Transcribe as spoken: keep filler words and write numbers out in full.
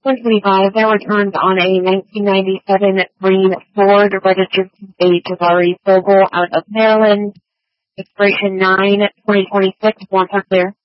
one twenty-five, that returns on a nineteen ninety-seven green Ford registered to a Tavares Vogel out of Maryland. Expiration nine twenty twenty-six. Warrants are clear.